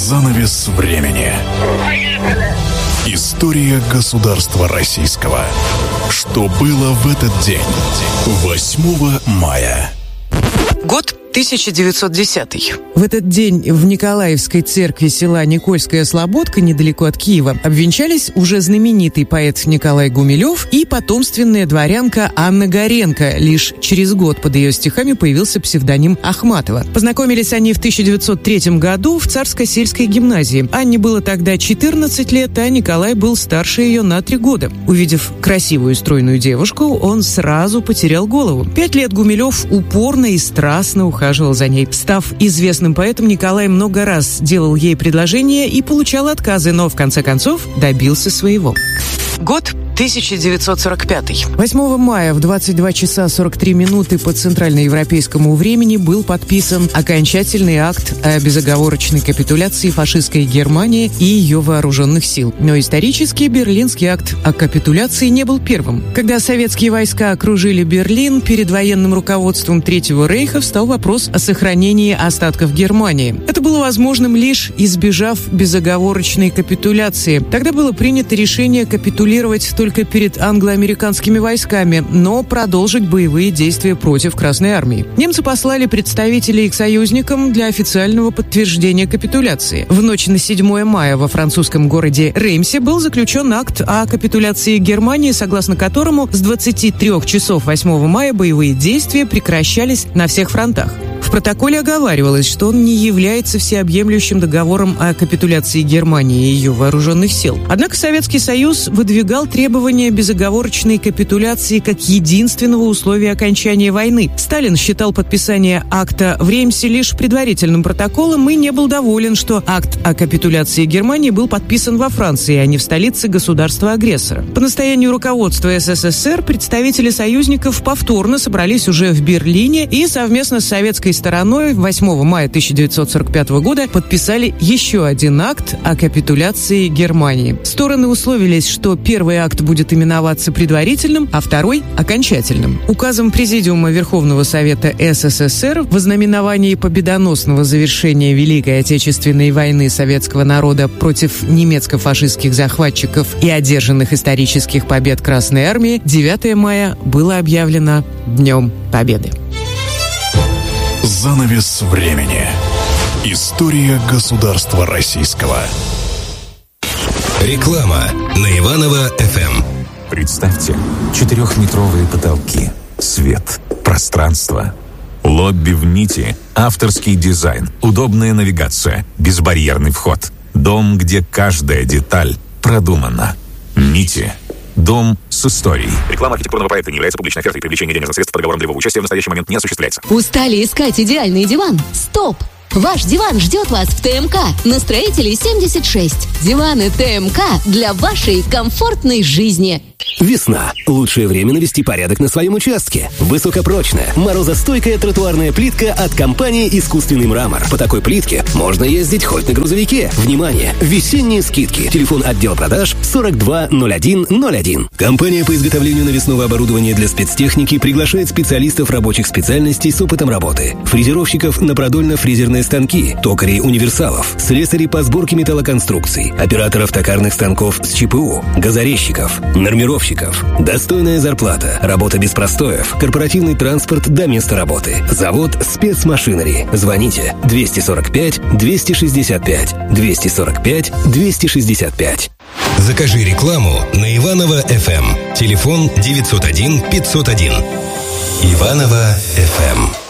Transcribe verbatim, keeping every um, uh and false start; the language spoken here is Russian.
Занавес времени. История государства российского. Что было в этот день? восьмого мая. Год тысяча девятьсот десятый. В этот день в Николаевской церкви села Никольская Слободка, недалеко от Киева, обвенчались уже знаменитый поэт Николай Гумилев и потомственная дворянка Анна Горенко. Лишь через год под ее стихами появился псевдоним Ахматова. Познакомились они в тысяча девятьсот третьем году в Царско-сельской гимназии. Анне было тогда четырнадцать лет, а Николай был старше ее на три года. Увидев красивую стройную девушку, он сразу потерял голову. Пять лет Гумилев упорно и страстно ухаживал за ней. Став известным поэтом, Николай много раз делал ей предложения и получал отказы, но в конце концов добился своего. Год тысяча девятьсот сорок пятый. восьмого мая в двадцать два часа сорок три минуты по центральноевропейскому времени был подписан окончательный акт о безоговорочной капитуляции фашистской Германии и ее вооруженных сил. Но исторически Берлинский акт о капитуляции не был первым. Когда советские войска окружили Берлин, перед военным руководством Третьего рейха встал вопрос о сохранении остатков Германии. Это было возможным лишь избежав безоговорочной капитуляции. Тогда было принято решение капитулировать только только перед англо-американскими войсками, но продолжить боевые действия против Красной армии. Немцы послали представителей к союзникам для официального подтверждения капитуляции. В ночь на седьмое мая во французском городе Реймсе был заключен акт о капитуляции Германии, согласно которому с двадцати трёх часов восьмого мая боевые действия прекращались на всех фронтах. В протоколе оговаривалось, что он не является всеобъемлющим договором о капитуляции Германии и ее вооруженных сил. Однако Советский Союз выдвигал требования безоговорочной капитуляции как единственного условия окончания войны. Сталин считал подписание акта в Реймсе лишь предварительным протоколом и не был доволен, что акт о капитуляции Германии был подписан во Франции, а не в столице государства-агрессора. По настоянию руководства СССР представители союзников повторно собрались уже в Берлине и совместно с советской стороной восьмого мая тысяча девятьсот сорок пятого года подписали еще один акт о капитуляции Германии. Стороны условились, что первый акт будет именоваться предварительным, а второй – окончательным. Указом Президиума Верховного Совета СССР в ознаменовании победоносного завершения Великой Отечественной войны советского народа против немецко-фашистских захватчиков и одержанных исторических побед Красной армии девятого мая было объявлено Днем Победы. Занавес времени. История государства российского. Реклама на Иваново-эф эм. Представьте, четырехметровые потолки, свет, пространство, лобби в нити, авторский дизайн, удобная навигация, безбарьерный вход. Дом, где каждая деталь продумана. Нити. Дом с историей. Реклама архитектурного проекта не является публичной офертой. Привлечение денежных средств по договорам долевого участия в настоящий момент не осуществляется. Устали искать идеальный диван? Стоп! Ваш диван ждет вас в ТМК на Строителей семьдесят шесть. Диваны ТМК для вашей комфортной жизни. Весна. Лучшее время навести порядок на своем участке. Высокопрочная, морозостойкая тротуарная плитка от компании «Искусственный мрамор». По такой плитке можно ездить хоть на грузовике. Внимание! Весенние скидки. Телефон отдела продаж сорок два ноль один ноль один. Компания по изготовлению навесного оборудования для спецтехники приглашает специалистов рабочих специальностей с опытом работы. Фрезеровщиков на продольно-фрезерные станки, токарей универсалов, слесарей по сборке металлоконструкций, операторов токарных станков с ЧПУ, газорезчиков, нормировщиков. Достойная зарплата, работа без простоев, корпоративный транспорт до места работы. Завод «Спецмашинери». Звоните двести сорок пять двести шестьдесят пять двести сорок пять двести шестьдесят пять. Закажи рекламу на Иваново-эф эм. Телефон девятьсот один пятьсот один. Иваново-эф эм.